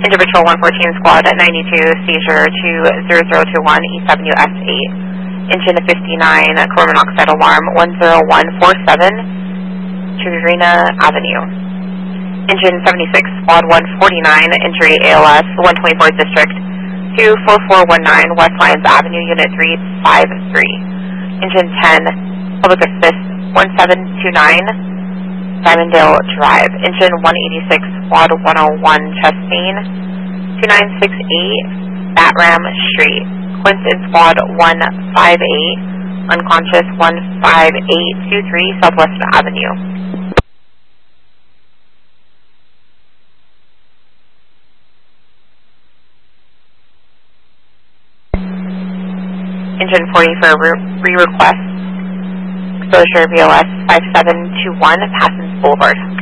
Engine Patrol 114 Squad 92, seizure to 0021 East Avenue S8. Engine 59, carbon monoxide alarm 10147, Chirina Avenue. Engine 76, Squad 149, injury ALS 124th District 24419 West Lyons Avenue, Unit 353. Engine 10, Public Assist 1729, Diamondale Drive. Engine 186, Squad 101, Chastain 2968, Batram Street. Quinton Squad 158, unconscious 15823 Southwest Avenue. Engine 40 for re-request. Exposure VOS 5721, Passons Boulevard.